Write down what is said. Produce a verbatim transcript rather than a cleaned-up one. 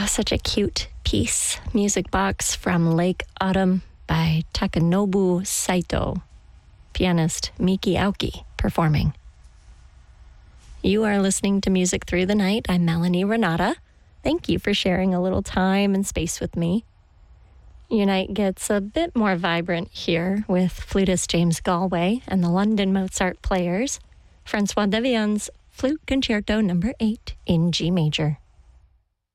such a cute piece. Music Box from Lake Autumn by Takanobu Saito. Pianist Miki Aoki performing. You are listening to Music Through the Night. I'm Melanie Renata. Thank you for sharing a little time and space with me. Your night gets a bit more vibrant here with flutist James Galway and the London Mozart Players, Francois Devian's Flute Concerto number eight in G major.